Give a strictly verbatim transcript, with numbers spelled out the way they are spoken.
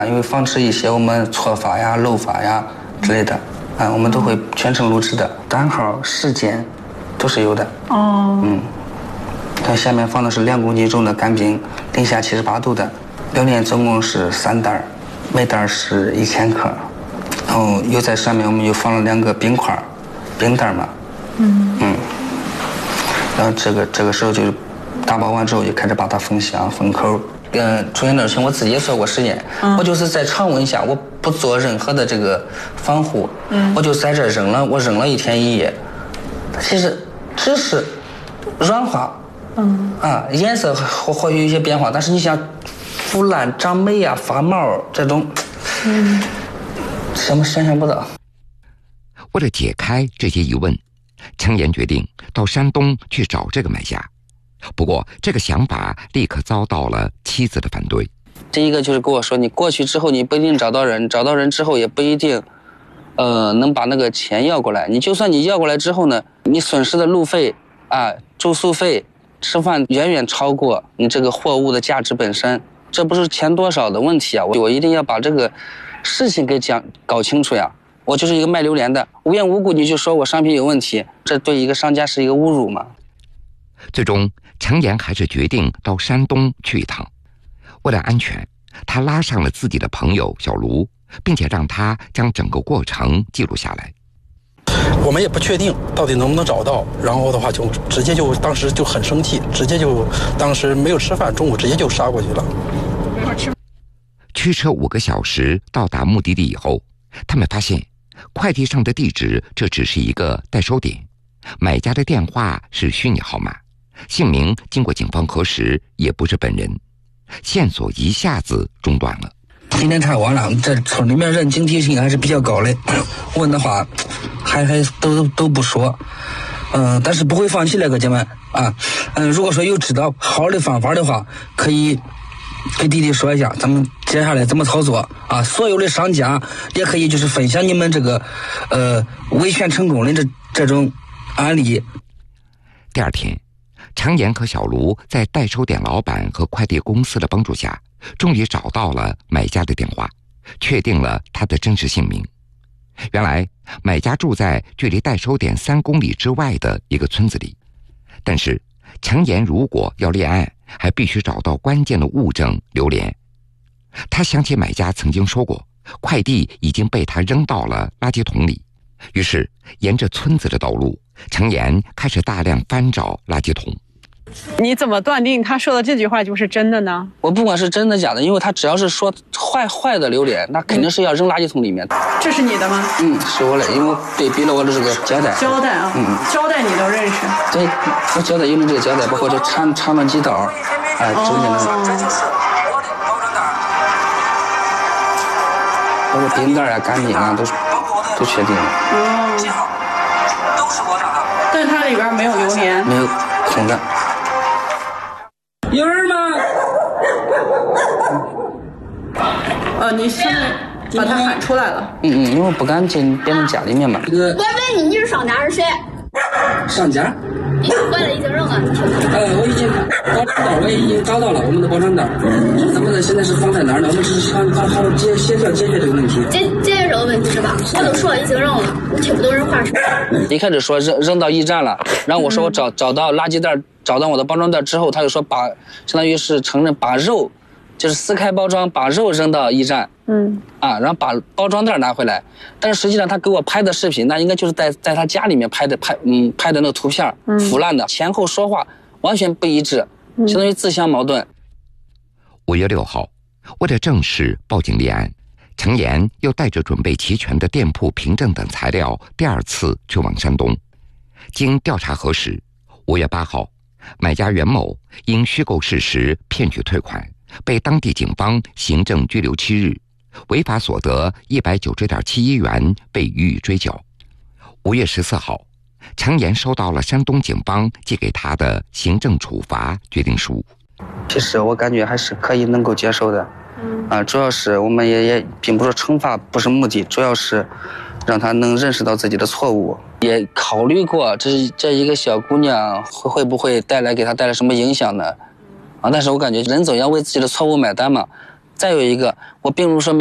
因为防止一些我们错发呀、漏发呀之类的，啊，我们都会全程录制的，单号、时间都是有的。 哦， 嗯，它下面放的是两公斤重的干冰，零下七十八度的，榴莲总共是三袋，每袋是一千克，然后又在上面我们又放了两个冰块，冰袋嘛。嗯嗯，然后这个这个时候就是打包完之后就开始把它封箱封口。跟出现那前我自己也做过实验，嗯、我就是在常温下，我不做任何的这个防护，嗯、我就在这扔了，我扔了一天一夜，其实只是软化，嗯啊，颜色或或许有一些变化，但是你像腐烂、长霉啊、发毛这种，嗯，什么想象不到。 为了解开这些疑问，程岩决定到山东去找这个买家。不过，这个想法立刻遭到了妻子的反对。 第一个就是跟我说，你过去之后你不一定找到人，找到人之后也不一定，呃，能把那个钱要过来。你就算你要过来之后呢，你损失的路费啊、住宿费、吃饭远远超过你这个货物的价值本身，这不是钱多少的问题啊！我我一定要把这个事情给讲搞清楚呀。我就是一个卖榴莲的，无缘无故你就说我商品有问题，这对一个商家是一个侮辱嘛。 最终，程岩还是决定到山东去一趟。为了安全，他拉上了自己的朋友小卢，并且让他将整个过程记录下来。 我们也不确定到底能不能找到，然后的话就直接就当时就很生气，直接就当时没有吃饭，中午直接就杀过去了。 驱车五个小时到达目的地以后，他们发现快递上的地址这只是一个代收点，买家的电话是虚拟号码。姓名经过警方核实也不是本人，线索一下子中断了。 今天查完了，这村里面人警惕性还是比较高的，问的话还还都都不说，嗯、呃，但是不会放弃那个姐妹啊，嗯、呃，如果说有知道好的方法的话，可以给弟弟说一下，咱们接下来怎么操作啊？所有的商家也可以就是分享你们这个呃维权成功的这这种案例。 第二天，程岩和小卢在代收点老板和快递公司的帮助下，终于找到了买家的电话，确定了他的真实姓名。原来买家住在距离代收点三公里之外的一个村子里，但是程岩如果要立案，还必须找到关键的物证榴莲。他想起买家曾经说过，快递已经被他扔到了垃圾桶里，于是沿着村子的道路，程岩开始大量翻找垃圾桶。 你怎么断定他说的这句话就是真的呢？ 我不管是真的假的，因为他只要是说坏坏的榴莲，那肯定是要扔垃圾桶里面。 这是你的吗？ 嗯，是我的，因为我对比了我的这个胶带。 胶带啊，嗯，胶带你都认识？ 对，我胶带有的这个胶带，包括这长长短几道，哎，中间的。包括冰袋啊、干冰啊，都都确定了。 哦。但它里边没有榴莲。 没有。空的，有人吗？ 呃，你是把他喊出来了。 嗯嗯，因为我不敢进别人家里面嘛。这个， 我问你，你是商家是谁？ 商家。 你回来已经扔了。 呃，我已经包装袋，我也已经找到了我们的包装袋。咱们的现在是放在哪儿呢？我们只是想好好解协调解决这个问题。 解解决这个问题是吧？我都说了已经扔了，我听不懂人话说。 一开始说扔扔到驿站了，然后我说我找找到垃圾袋，找到我的包装袋之后，他就说把相当于是承认把肉，就是撕开包装，把肉扔到驿站。嗯。啊，然后把包装袋拿回来，但是实际上他给我拍的视频，那应该就是在在他家里面拍的拍嗯拍的那个图片，腐烂的，前后说话完全不一致，相当于自相矛盾。 五月六号，为了正式报警立案，程岩又带着准备齐全的店铺凭证等材料，第二次去往山东。经调查核实，五月八号，买家袁某因虚构事实骗取退款，被当地警方行政拘留七日，违法所得一百九十点七一元被予以追缴。五月十四号，程岩收到了山东警方寄给他的行政处罚决定书。 其实我感觉还是可以能够接受的，嗯啊，主要是我们也也并不是惩罚，不是目的，主要是让他能认识到自己的错误，也考虑过这这一个小姑娘会会不会带来给她带来什么影响呢？啊，但是我感觉人总要为自己的错误买单嘛。 再有一个，我并不是说